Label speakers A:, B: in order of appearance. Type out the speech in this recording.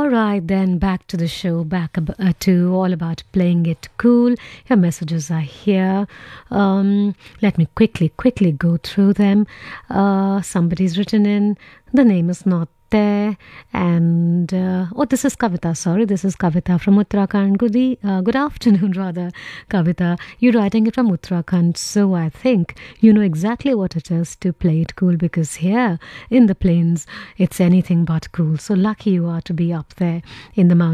A: right, then back to the show, to all about playing it cool. Your messages are here. Let me quickly go through them. Somebody's written in, the name is not there, and this is Kavita. Sorry, this is Kavita from Uttarakhand. Good afternoon, rather, Kavita. You're writing it from Uttarakhand, so I think you know exactly what it is to play it cool, because here in the plains, it's anything but cool. So lucky you are to be up there in the mountains.